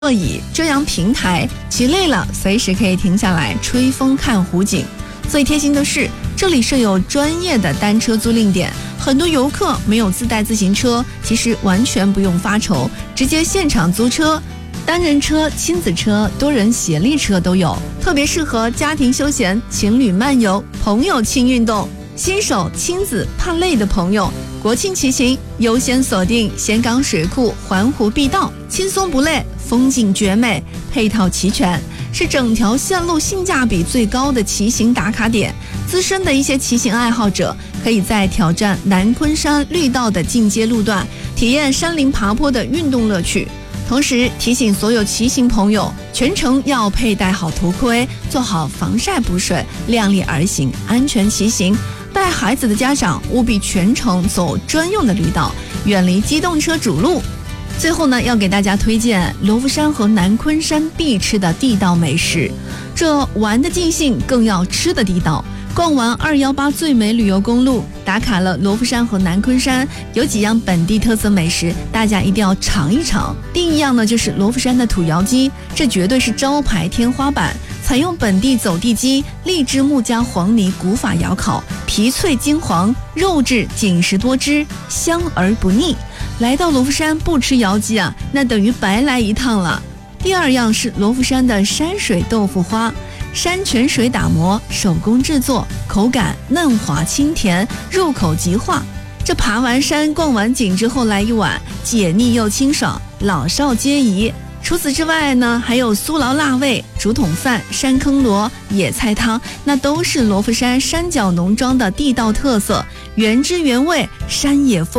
座椅、遮阳平台，骑累了随时可以停下来吹风看湖景。最贴心的是，这里设有专业的单车租赁点，很多游客没有自带自行车，其实完全不用发愁，直接现场租车。单人车、亲子车、多人协力车都有，特别适合家庭休闲、情侣漫游、朋友轻运动。新手、亲子怕累的朋友，国庆骑行优先锁定仙冈水库环湖碧道，轻松不累，风景绝美，配套齐全，是整条线路性价比最高的骑行打卡点。资深的一些骑行爱好者可以在挑战南昆山绿道的进阶路段，体验山林爬坡的运动乐趣。同时提醒所有骑行朋友，全程要佩戴好头盔，做好防晒补水，量力而行，安全骑行。带孩子的家长务必全程走专用的绿道，远离机动车主路。最后呢，要给大家推荐罗浮山和南昆山必吃的地道美食。这玩的尽兴，更要吃的地道。逛完218最美旅游公路，打卡了罗浮山和南昆山，有几样本地特色美食，大家一定要尝一尝。第一样呢，就是罗浮山的土窑鸡，这绝对是招牌天花板，采用本地走地鸡、荔枝木加黄泥古法窑烤，皮脆金黄，肉质紧实多汁，香而不腻。来到罗浮山不吃窑鸡啊，那等于白来一趟了。第二样是罗浮山的山水豆腐花，山泉水打磨，手工制作，口感嫩滑清甜，入口即化。这爬完山逛完景之后来一碗，解腻又清爽，老少皆宜。除此之外呢，还有苏劳腊味、竹筒饭、山坑螺、野菜汤，那都是罗浮山山脚农庄的地道特色，原汁原味，山野风